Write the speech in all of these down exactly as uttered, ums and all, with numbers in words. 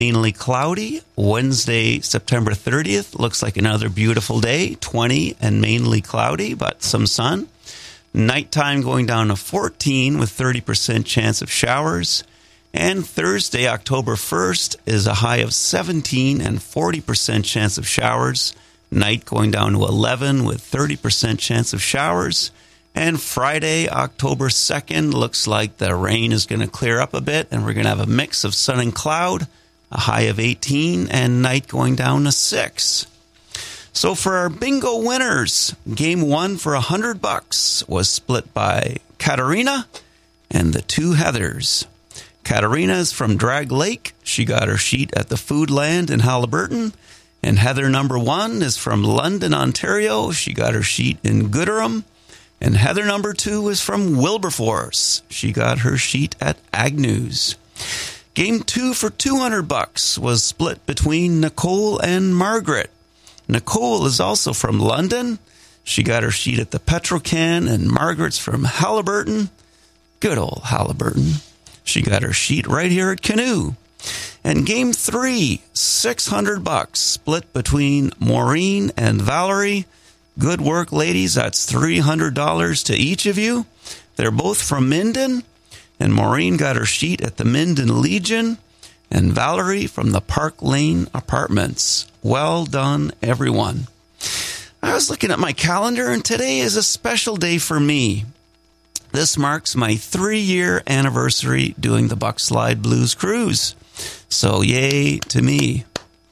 Mainly cloudy. Wednesday, September thirtieth, looks like another beautiful day. twenty and mainly cloudy, but some sun. Nighttime going down to fourteen with thirty percent chance of showers. And Thursday, October first, is a high of seventeen and forty percent chance of showers. Night going down to eleven with thirty percent chance of showers. And Friday, October second, looks like the rain is going to clear up a bit, and we're going to have a mix of sun and cloud. A high of eighteen, and night going down to six. So for our bingo winners, game one for one hundred bucks was split by Katarina and the two Heathers. Katarina is from Drag Lake. She got her sheet at the Foodland in Haliburton. And Heather number one is from London, Ontario. She got her sheet in Gooderham. And Heather number two is from Wilberforce. She got her sheet at Agnews. Game two for two hundred bucks was split between Nicole and Margaret. Nicole is also from London. She got her sheet at the Petrocan, and Margaret's from Haliburton. Good old Haliburton. She got her sheet right here at Canoe. And game three, six hundred bucks, split between Maureen and Valerie. Good work, ladies. That's three hundred dollars to each of you. They're both from Minden. And Maureen got her sheet at the Minden Legion, and Valerie from the Park Lane Apartments. Well done, everyone. I was looking at my calendar, and today is a special day for me. This marks my three-year anniversary doing the Buckslide Blues Cruise. So, yay to me.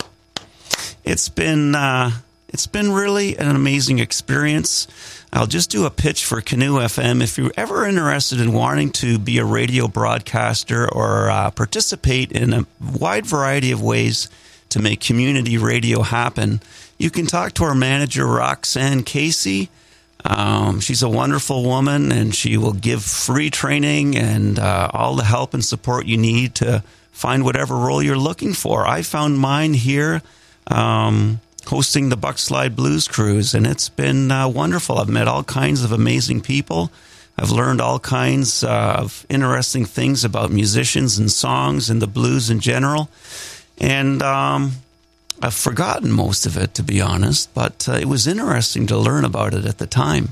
It's been, uh, it's been really an amazing experience. I'll just do a pitch for Canoe F M. If you're ever interested in wanting to be a radio broadcaster or uh, participate in a wide variety of ways to make community radio happen, you can talk to our manager, Roxanne Casey. Um, she's a wonderful woman, and she will give free training and uh, all the help and support you need to find whatever role you're looking for. I found mine here um hosting the Buckslide Blues Cruise, and it's been uh, wonderful. I've met all kinds of amazing people. I've learned all kinds uh, of interesting things about musicians and songs and the blues in general. And um, I've forgotten most of it, to be honest, but uh, it was interesting to learn about it at the time.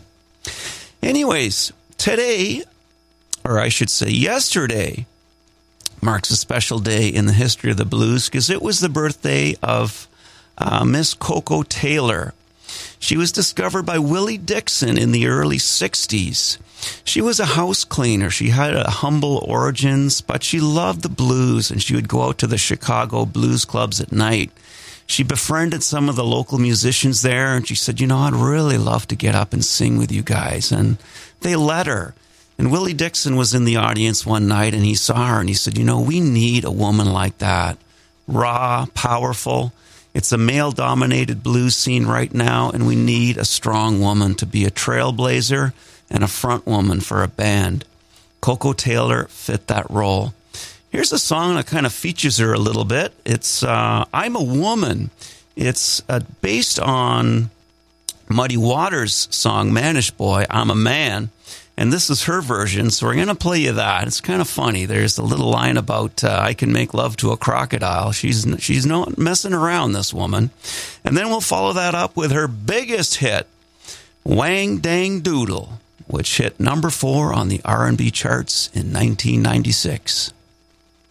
Anyways, today, or I should say yesterday, marks a special day in the history of the blues because it was the birthday of Uh, Miss Coco Taylor. She was discovered by Willie Dixon in the early sixties. She was a house cleaner. She had a humble origins, but she loved the blues, and she would go out to the Chicago blues clubs at night. She befriended some of the local musicians there, and she said, you know, I'd really love to get up and sing with you guys. And they let her. And Willie Dixon was in the audience one night, and he saw her, and he said, you know, we need a woman like that. Raw, powerful. It's a male-dominated blues scene right now, and we need a strong woman to be a trailblazer and a front woman for a band. Coco Taylor fit that role. Here's a song that kind of features her a little bit. It's uh, I'm a Woman. It's uh, based on Muddy Waters' song, Manish Boy, I'm a Man. And this is her version, so we're going to play you that. It's kind of funny. There's a little line about uh, I can make love to a crocodile. She's she's not messing around, this woman. And then we'll follow that up with her biggest hit, Wang Dang Doodle, which hit number four on the R and B charts in nineteen ninety-six.